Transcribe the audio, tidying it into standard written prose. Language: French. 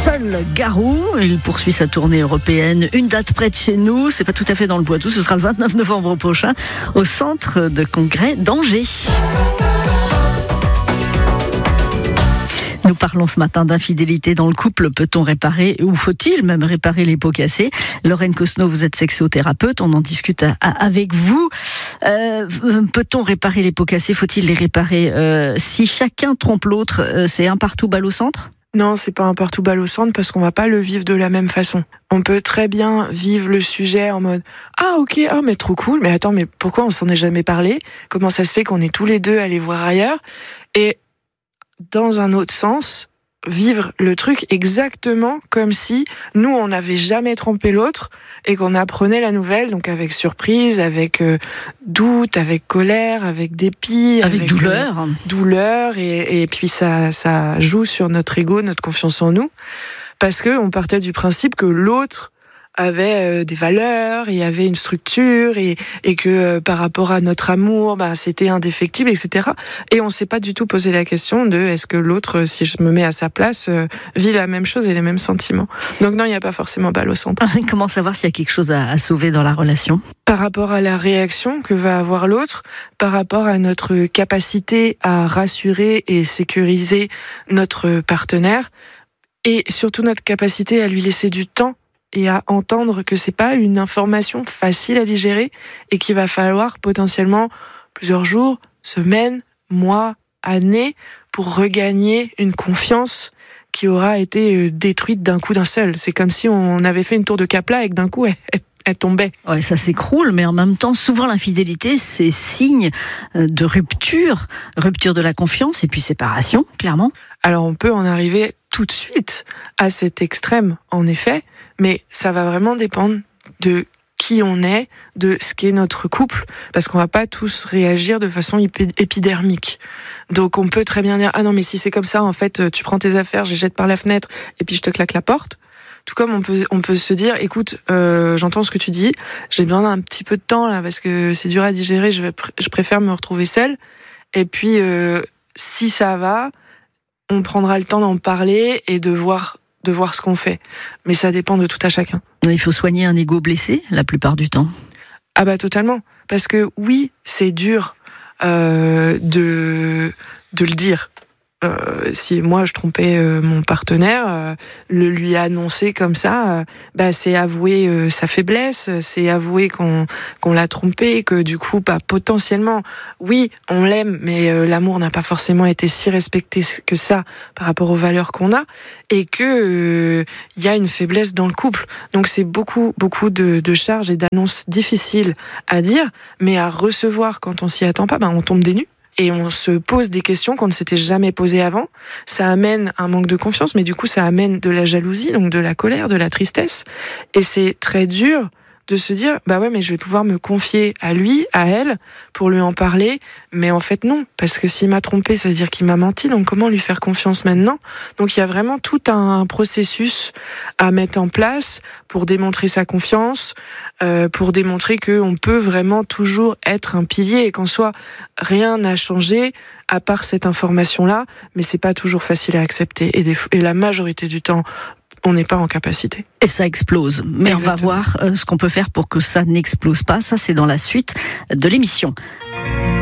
Seul Garou, il poursuit sa tournée européenne. Une date près de chez nous, c'est pas tout à fait dans le Poitou, ce sera le 29 novembre prochain au centre de congrès d'Angers. Nous parlons ce matin d'infidélité dans le couple. Peut-on réparer, ou faut-il même réparer les pots cassés? Lorraine Cosno, vous êtes sexothérapeute, on en discute avec vous. Peut-on réparer les pots cassés? Faut-il les réparer si chacun trompe l'autre? C'est un partout balle au centre? Non, c'est pas un partout balle au centre parce qu'on va pas le vivre de la même façon. On peut très bien vivre le sujet en mode « Ah ok, ah mais trop cool, mais attends, mais pourquoi on s'en est jamais parlé? Comment ça se fait qu'on est tous les deux allés voir ailleurs ?» Et dans un autre sens, vivre le truc exactement comme si nous, on n'avait jamais trompé l'autre et qu'on apprenait la nouvelle, donc avec surprise, avec doute, avec colère, avec dépit, avec douleur. Douleur, et puis ça joue sur notre ego, notre confiance en nous, parce que on partait du principe que l'autre avait des valeurs, il y avait une structure et que par rapport à notre amour, c'était indéfectible, etc. Et on s'est pas du tout posé la question de est-ce que l'autre, si je me mets à sa place, vit la même chose et les mêmes sentiments. Donc non, il n'y a pas forcément balle au centre. Comment savoir s'il y a quelque chose à sauver dans la relation? Par rapport à la réaction que va avoir l'autre, par rapport à notre capacité à rassurer et sécuriser notre partenaire, et surtout notre capacité à lui laisser du temps et à entendre que c'est pas une information facile à digérer et qu'il va falloir potentiellement plusieurs jours, semaines, mois, années pour regagner une confiance qui aura été détruite d'un coup d'un seul. C'est comme si on avait fait une tour de Capla et que d'un coup elle tombait. Ouais, ça s'écroule, mais en même temps, souvent l'infidélité, c'est signe de rupture de la confiance et puis séparation, clairement. Alors on peut en arriver tout de suite à cet extrême, en effet, mais ça va vraiment dépendre de qui on est, de ce qu'est notre couple, parce qu'on va pas tous réagir de façon épidermique. Donc on peut très bien dire « Ah non, mais si c'est comme ça, en fait, tu prends tes affaires, je les jette par la fenêtre et puis je te claque la porte ». Tout comme on peut se dire « Écoute, j'entends ce que tu dis, j'ai besoin d'un petit peu de temps là, parce que c'est dur à digérer, je préfère me retrouver seule. Et puis, si ça va, on prendra le temps d'en parler et de voir ce qu'on fait. Mais ça dépend de tout à chacun. » Il faut soigner un ego blessé la plupart du temps. Ah bah totalement. Parce que oui, c'est dur de le dire. Si moi je trompais mon partenaire, le lui annoncer comme ça, c'est avouer sa faiblesse, c'est avouer qu'on l'a trompé, que du coup potentiellement oui on l'aime, mais l'amour n'a pas forcément été si respecté que ça par rapport aux valeurs qu'on a, et que y a une faiblesse dans le couple. Donc c'est beaucoup de charges et d'annonces difficiles à dire, mais à recevoir quand on s'y attend pas, on tombe des nues. Et on se pose des questions qu'on ne s'était jamais posées avant. Ça amène un manque de confiance, mais du coup, ça amène de la jalousie, donc de la colère, de la tristesse. Et c'est très dur de se dire, ouais, mais je vais pouvoir me confier à lui, à elle, pour lui en parler. Mais en fait, non. Parce que s'il m'a trompé, ça veut dire qu'il m'a menti. Donc comment lui faire confiance maintenant? Donc il y a vraiment tout un processus à mettre en place pour démontrer sa confiance, pour démontrer qu'on peut vraiment toujours être un pilier et qu'en soi, rien n'a changé à part cette information-là. Mais c'est pas toujours facile à accepter. Et la majorité du temps, on n'est pas en capacité. Et ça explose. Mais exactement. On va voir ce qu'on peut faire pour que ça n'explose pas. Ça, c'est dans la suite de l'émission.